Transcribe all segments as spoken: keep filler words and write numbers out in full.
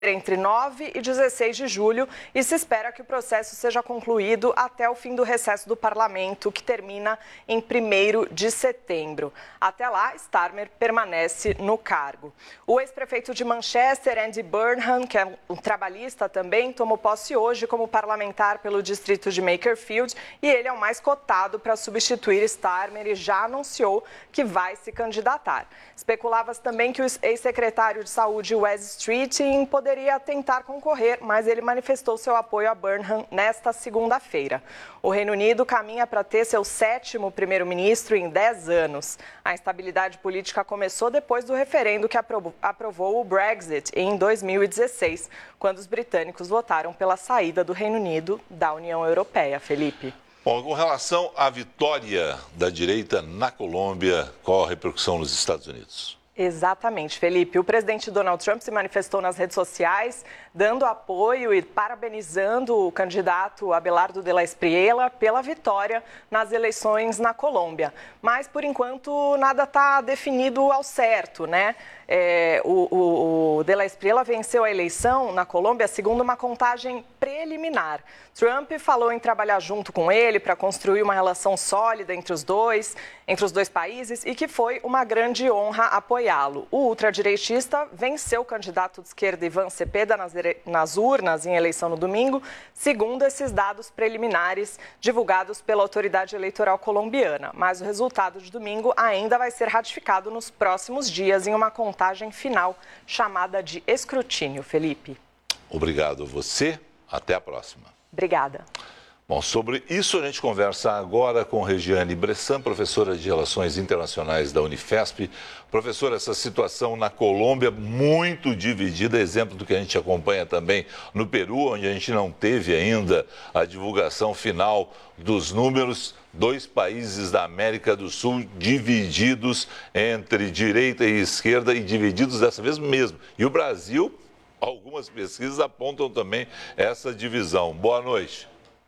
entre nove e dezesseis de julho e se espera que o processo seja concluído até o fim do recesso do parlamento, que termina em primeiro de setembro. Até lá, Starmer permanece no cargo. O ex-prefeito de Manchester, Andy Burnham, que é um trabalhista também, tomou posse hoje como parlamentar pelo distrito de Makerfield e ele é o mais cotado para substituir Starmer e já anunciou que vai se candidatar. Especulava-se também que o ex-secretário de saúde, Wes Streeting, poderia poderia tentar concorrer, mas ele manifestou seu apoio a Burnham nesta segunda-feira. O Reino Unido caminha para ter seu sétimo primeiro-ministro em dez anos. A instabilidade política começou depois do referendo que aprovou, aprovou o Brexit em dois mil e dezesseis, quando os britânicos votaram pela saída do Reino Unido da União Europeia. Felipe. Bom, com relação à vitória da direita na Colômbia, qual a repercussão nos Estados Unidos? Exatamente, Felipe. O presidente Donald Trump se manifestou nas redes sociais, dando apoio e parabenizando o candidato Abelardo de la Espriella pela vitória nas eleições na Colômbia. Mas, por enquanto, nada está definido ao certo, né? É, o, o, o de la Espriella venceu a eleição na Colômbia segundo uma contagem preliminar. Trump falou em trabalhar junto com ele para construir uma relação sólida entre os dois, entre os dois países e que foi uma grande honra apoiá-lo. O ultradireitista venceu o candidato de esquerda Ivan Cepeda nas, nas urnas em eleição no domingo, segundo esses dados preliminares divulgados pela autoridade eleitoral colombiana. Mas o resultado de domingo ainda vai ser ratificado nos próximos dias em uma contagem final chamada de escrutínio. Felipe. Obrigado a você. Até a próxima. Obrigada. Bom, sobre isso a gente conversa agora com Regiane Bressan, professora de Relações Internacionais da Unifesp. Professora, essa situação na Colômbia muito dividida, exemplo do que a gente acompanha também no Peru, onde a gente não teve ainda a divulgação final dos números. Dois países da América do Sul divididos entre direita e esquerda e divididos dessa vez mesmo. E o Brasil, algumas pesquisas apontam também essa divisão. Boa noite.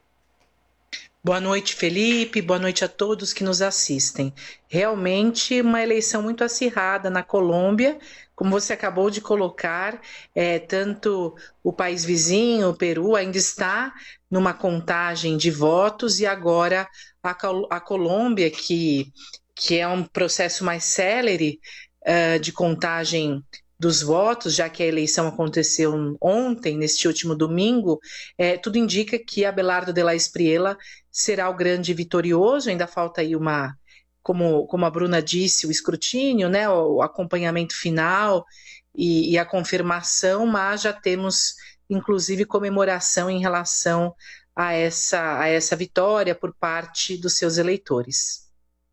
Boa noite, Felipe. Boa noite a todos que nos assistem. Realmente uma eleição muito acirrada na Colômbia, como você acabou de colocar, é, tanto o país vizinho, o Peru, ainda está numa contagem de votos e agora a, a Colômbia, que, que é um processo mais célere uh, de contagem dos votos, já que a eleição aconteceu ontem, neste último domingo, é, tudo indica que Abelardo de la Espriella será o grande vitorioso. Ainda falta aí uma, como, como a Bruna disse, o escrutínio, né, o acompanhamento final e, e a confirmação, mas já temos, inclusive, comemoração em relação a essa, a essa vitória por parte dos seus eleitores.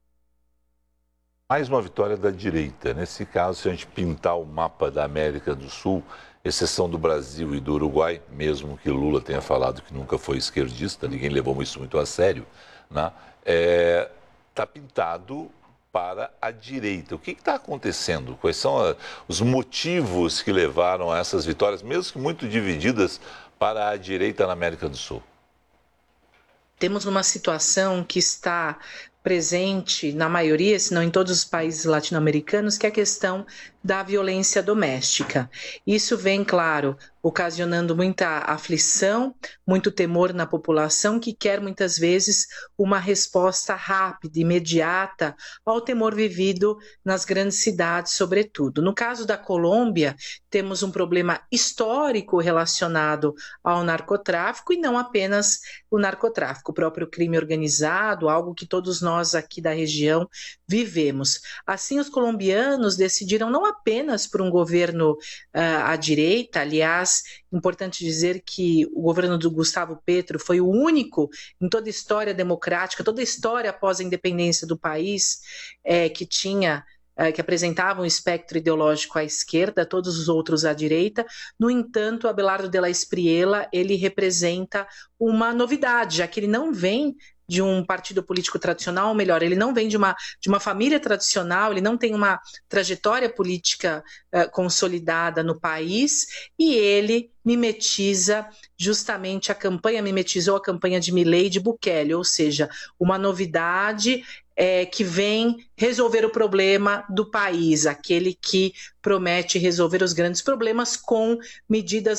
Mais uma vitória da direita. Nesse caso, se a gente pintar o mapa da América do Sul, exceção do Brasil e do Uruguai, mesmo que Lula tenha falado que nunca foi esquerdista, ninguém levou isso muito a sério, né? É, tá pintado para a direita. O que está acontecendo? Quais são a, os motivos que levaram a essas vitórias, mesmo que muito divididas, para a direita na América do Sul? Temos uma situação que está presente na maioria, se não em todos os países latino-americanos, que é a questão da violência doméstica. Isso vem, claro, ocasionando muita aflição, muito temor na população, que quer muitas vezes uma resposta rápida, imediata ao temor vivido nas grandes cidades, sobretudo. No caso da Colômbia, temos um problema histórico relacionado ao narcotráfico, e não apenas o narcotráfico, o próprio crime organizado, algo que todos nós aqui da região vivemos. Assim, os colombianos decidiram não apenas por um governo uh, à direita. Aliás, importante dizer que o governo do Gustavo Petro foi o único em toda a história democrática, toda a história após a independência do país, é, que tinha, é, que apresentava um espectro ideológico à esquerda, todos os outros à direita. No entanto, Abelardo de la Espriella, ele representa uma novidade, já que ele não vem de um partido político tradicional, ou melhor, ele não vem de uma, de uma família tradicional, ele não tem uma trajetória política uh, consolidada no país, e ele mimetiza justamente a campanha, mimetizou a campanha de Milei e de Bukele, ou seja, uma novidade é, que vem resolver o problema do país, aquele que promete resolver os grandes problemas com medidas